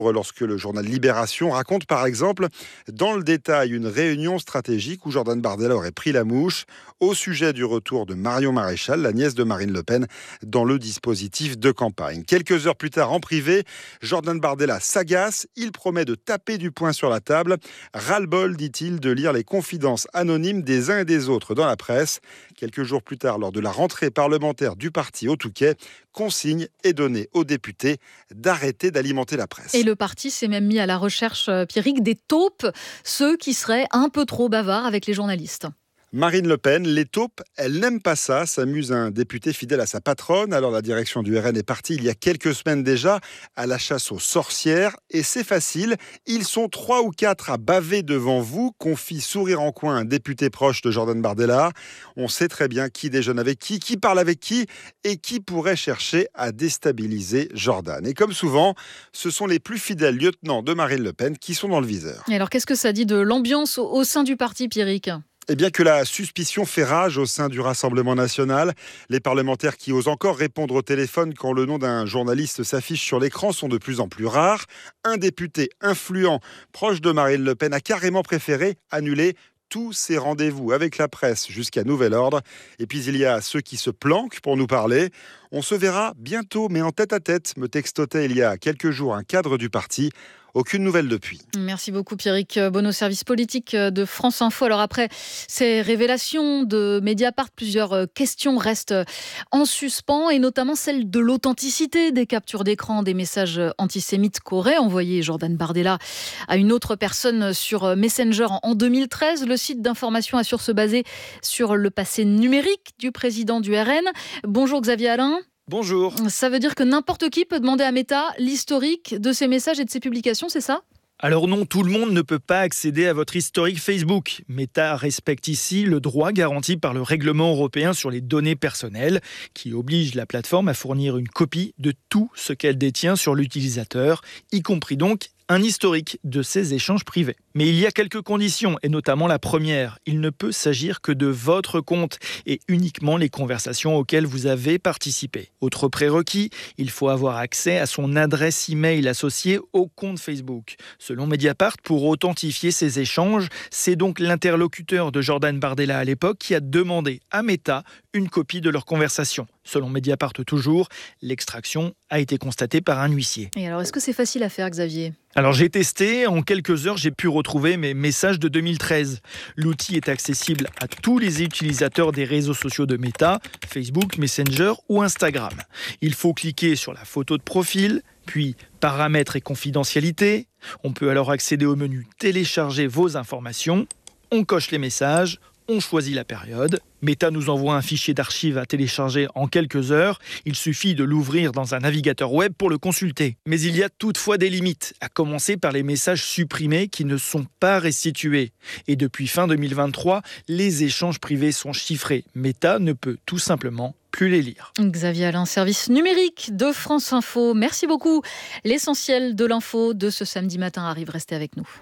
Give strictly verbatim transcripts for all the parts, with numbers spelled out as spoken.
Lorsque le journal Libération raconte par exemple dans le détail une réunion stratégique où Jordan Bardella aurait pris la mouche au sujet du retour de Marion Maréchal, la nièce de Marine Le Pen, dans le dispositif de campagne. Quelques heures plus tard, en privé, Jordan Bardella s'agace. Il promet de taper du poing sur la table. Ras-le-bol, dit-il, de lire les confidences anonymes des uns et des autres dans la presse. Quelques jours plus tard, lors de la rentrée parlementaire du parti au Touquet, consigne est donnée aux députés d'arrêter d'alimenter la presse. Et le parti s'est même mis à la recherche, Pierrick, des taupes, ceux qui seraient un peu trop bavards avec les journalistes. Marine Le Pen, les taupes, elle n'aime pas ça, s'amuse un député fidèle à sa patronne. Alors la direction du R N est partie il y a quelques semaines déjà à la chasse aux sorcières. Et c'est facile, ils sont trois ou quatre à baver devant vous, confie sourire en coin un député proche de Jordan Bardella. On sait très bien qui déjeune avec qui, qui parle avec qui et qui pourrait chercher à déstabiliser Jordan. Et comme souvent, ce sont les plus fidèles lieutenants de Marine Le Pen qui sont dans le viseur. Et alors qu'est-ce que ça dit de l'ambiance au, au sein du parti, Pierrick ? Eh bien que la suspicion fait rage au sein du Rassemblement national. Les parlementaires qui osent encore répondre au téléphone quand le nom d'un journaliste s'affiche sur l'écran sont de plus en plus rares. Un député influent proche de Marine Le Pen a carrément préféré annuler tous ses rendez-vous avec la presse jusqu'à nouvel ordre. Et puis il y a ceux qui se planquent pour nous parler. On se verra bientôt, mais en tête-à-tête, me textotait il y a quelques jours un cadre du parti. Aucune nouvelle depuis. Merci beaucoup Pierrick Bonneau, service politique de France Info. Alors après ces révélations de Mediapart, plusieurs questions restent en suspens et notamment celle de l'authenticité des captures d'écran des messages antisémites qu'aurait envoyé Jordan Bardella à une autre personne sur Messenger en deux mille treize. Le site d'information assure se baser sur le passé numérique du président du R N. Bonjour Xavier Alain. Bonjour. Ça veut dire que n'importe qui peut demander à Meta l'historique de ses messages et de ses publications, c'est ça ? Alors non, tout le monde ne peut pas accéder à votre historique Facebook. Meta respecte ici le droit garanti par le règlement européen sur les données personnelles, qui oblige la plateforme à fournir une copie de tout ce qu'elle détient sur l'utilisateur, y compris donc un historique de ses échanges privés. Mais il y a quelques conditions, et notamment la première. Il ne peut s'agir que de votre compte et uniquement les conversations auxquelles vous avez participé. Autre prérequis, il faut avoir accès à son adresse email associée au compte Facebook. Selon Mediapart, pour authentifier ces échanges, c'est donc l'interlocuteur de Jordan Bardella à l'époque qui a demandé à Meta une copie de leur conversation. Selon Mediapart toujours, l'extraction a été constatée par un huissier. Et alors, est-ce que c'est facile à faire, Xavier ? Alors j'ai testé, en quelques heures j'ai pu retrouver mes messages de deux mille treize. L'outil est accessible à tous les utilisateurs des réseaux sociaux de Meta, Facebook, Messenger ou Instagram. Il faut cliquer sur la photo de profil, puis paramètres et confidentialité. On peut alors accéder au menu télécharger vos informations. On coche les messages. On choisit la période. Meta nous envoie un fichier d'archives à télécharger en quelques heures. Il suffit de l'ouvrir dans un navigateur web pour le consulter. Mais il y a toutefois des limites, à commencer par les messages supprimés qui ne sont pas restitués. Et depuis fin deux mille vingt-trois, les échanges privés sont chiffrés. Meta ne peut tout simplement plus les lire. Xavier Alain, service numérique de France Info. Merci beaucoup. L'essentiel de l'info de ce samedi matin arrive. Restez avec nous.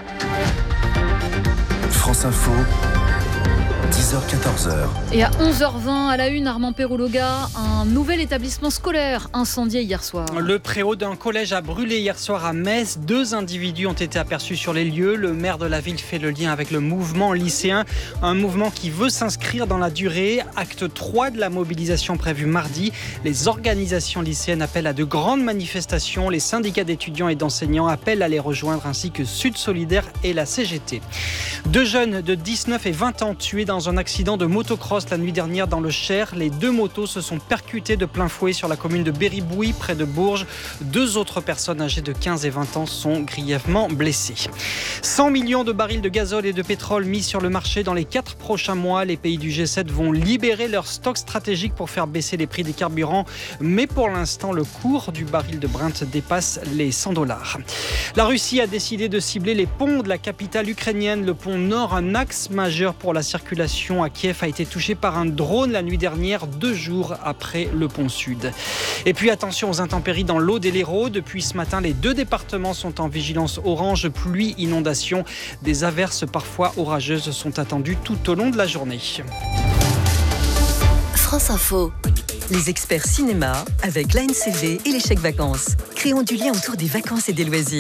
France Info. dix heures quatorze heures. Et à onze heures vingt, à la une, Armand Perrouloga, un nouvel établissement scolaire incendié hier soir. Le préau d'un collège a brûlé hier soir à Metz. Deux individus ont été aperçus sur les lieux. Le maire de la ville fait le lien avec le mouvement lycéen. Un mouvement qui veut s'inscrire dans la durée. Acte trois de la mobilisation prévue mardi. Les organisations lycéennes appellent à de grandes manifestations. Les syndicats d'étudiants et d'enseignants appellent à les rejoindre, ainsi que Sud Solidaire et la C G T. Deux jeunes de dix-neuf et vingt ans tués dans un accident de motocross la nuit dernière dans le Cher. Les deux motos se sont percutées de plein fouet sur la commune de Berry-Bouy, près de Bourges. Deux autres personnes âgées de quinze et vingt ans sont grièvement blessées. cent millions de barils de gazole et de pétrole mis sur le marché dans les quatre prochains mois. Les pays du G sept vont libérer leurs stocks stratégiques pour faire baisser les prix des carburants. Mais pour l'instant, le cours du baril de Brent dépasse les cent dollars. La Russie a décidé de cibler les ponts de la capitale ukrainienne. Le pont Nord, un axe majeur pour la circulation à Kiev, a été touché par un drone la nuit dernière, deux jours après le pont Sud. Et puis attention aux intempéries dans l'Aude et l'Hérault. Depuis ce matin, les deux départements sont en vigilance orange, pluie, inondation. Des averses parfois orageuses sont attendues tout au long de la journée. France Info. Les experts cinéma avec l'A N C V et les chèques vacances. Créons du lien autour des vacances et des loisirs.